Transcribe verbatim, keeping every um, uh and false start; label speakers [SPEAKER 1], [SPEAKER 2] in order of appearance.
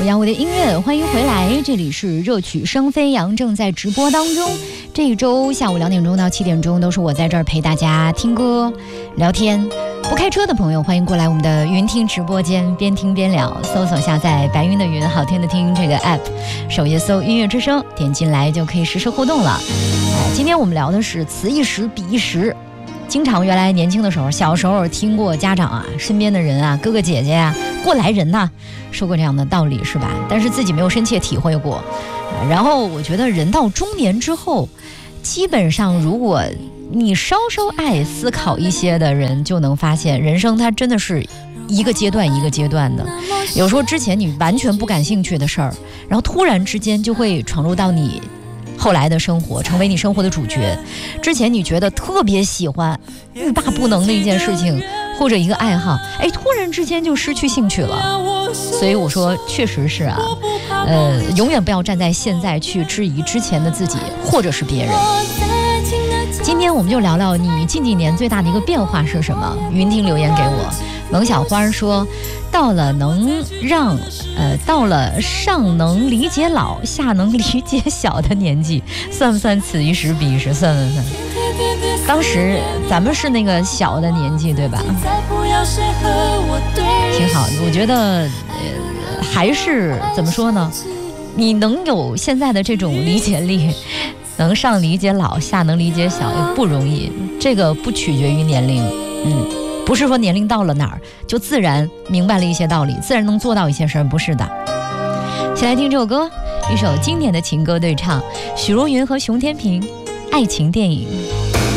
[SPEAKER 1] 杨伟的音乐，欢迎回来，这里是热曲声飞扬，正在直播当中。这一周下午两点钟到七点钟都是我在这儿陪大家听歌聊天。不开车的朋友欢迎过来我们的云听直播间，边听边聊，搜索下载白云的云好听的听这个 app， 首页搜音乐之声，点进来就可以实时互动了。哎，今天我们聊的是此一时彼一时。经常原来年轻的时候，小时候听过家长啊、身边的人啊、哥哥姐姐啊、过来人呐、啊、说过这样的道理，是吧？但是自己没有深切体会过。然后我觉得人到中年之后，基本上如果你稍稍爱思考一些的人，就能发现人生它真的是一个阶段一个阶段的。有时候之前你完全不感兴趣的事儿，然后突然之间就会闯入到你后来的生活，成为你生活的主角。之前你觉得特别喜欢、欲罢不能的一件事情或者一个爱好，哎，突然之间就失去兴趣了。所以我说，确实是啊，呃，永远不要站在现在去质疑之前的自己或者是别人。今天我们就聊聊你近几年最大的一个变化是什么？云听留言给我，冷小花说，到了能让呃，到了上能理解老，下能理解小的年纪，算不算此一时彼一时？算算算。当时咱们是那个小的年纪，对吧？挺好的，我觉得、呃、还是怎么说呢？你能有现在的这种理解力，能上理解老，下能理解小，也不容易。这个不取决于年龄，嗯。不是说年龄到了哪儿就自然明白了一些道理，自然能做到一些事儿，不是的。先来听这首歌，一首经典的情歌对唱，许茹芸和熊天平，爱情电影。